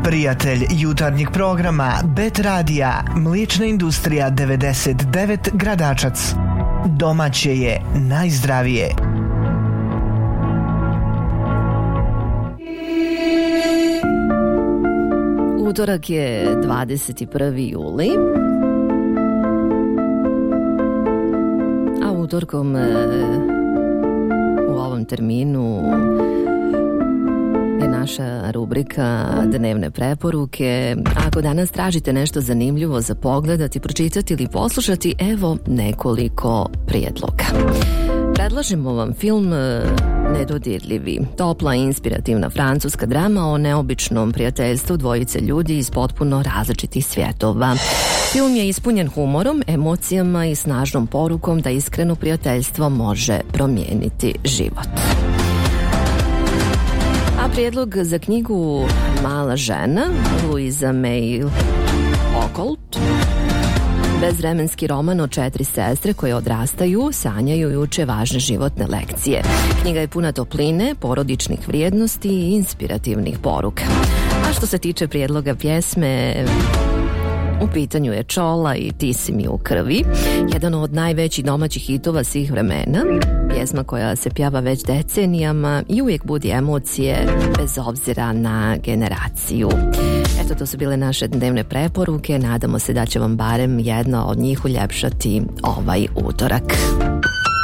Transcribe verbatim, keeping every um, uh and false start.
Prijatelj jutarnjeg programa Bet Radija, mliječna industrija devedeset devet Gradačac. Domaće je najzdravije. Utorak je dvadeset prvi juli, a utorkom u ovom terminu je naša rubrika Dnevne preporuke. Ako danas tražite nešto zanimljivo za pogledati, pročitati ili poslušati, evo nekoliko prijedloga. Predlažemo vam film Nedodirljivi, topla i inspirativna francuska drama o neobičnom prijateljstvu dvojice ljudi iz potpuno različitih svjetova. Film je ispunjen humorom, emocijama i snažnom porukom da iskreno prijateljstvo može promijeniti život. A prijedlog za knjigu Mala žena, Louisa May Alcott, bezvremenski roman o četiri sestre koje odrastaju, sanjaju i uče važne životne lekcije. Knjiga je puna topline, porodičnih vrijednosti i inspirativnih poruka. A što se tiče prijedloga pjesme, u pitanju je Čola i Ti si mi u krvi, jedan od najvećih domaćih hitova svih vremena, pjesma koja se pjeva već decenijama i uvijek budi emocije bez obzira na generaciju. Eto, to su bile naše dnevne preporuke, nadamo se da će vam barem jedna od njih uljepšati ovaj utorak.